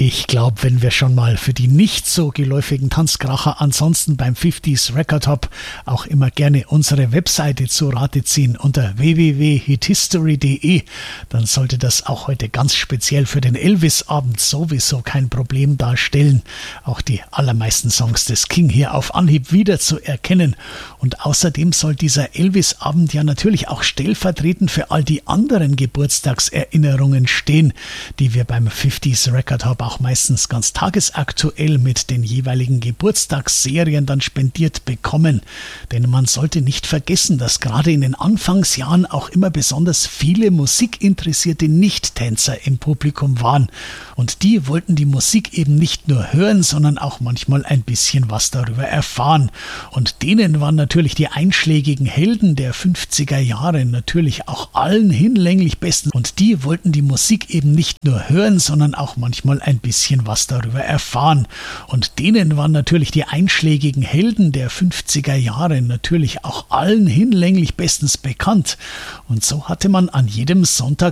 Ich glaube, wenn wir schon mal für die nicht so geläufigen Tanzkracher ansonsten beim 50s Record Hop auch immer gerne unsere Webseite zu Rate ziehen unter www.hithistory.de, dann sollte das auch heute ganz speziell für den Elvis-Abend sowieso kein Problem darstellen, auch die allermeisten Songs des King hier auf Anhieb wieder zu erkennen. Und außerdem soll dieser Elvis-Abend ja natürlich auch stellvertretend für all die anderen Geburtstagserinnerungen stehen, die wir beim 50s Record Hop auch meistens ganz tagesaktuell mit den jeweiligen Geburtstagsserien dann spendiert bekommen. Denn man sollte nicht vergessen, dass gerade in den Anfangsjahren auch immer besonders viele musikinteressierte Nicht-Tänzer im Publikum waren. Und die wollten die Musik eben nicht nur hören, sondern auch manchmal ein bisschen was darüber erfahren. Und denen waren natürlich die einschlägigen Helden der 50er Jahre natürlich auch allen hinlänglich bestens. Und die wollten die Musik eben nicht nur hören, sondern auch manchmal ein bisschen was darüber erfahren. Und denen waren natürlich die einschlägigen Helden der 50er Jahre natürlich auch allen hinlänglich bestens bekannt. Und so hatte man an jedem Sonntag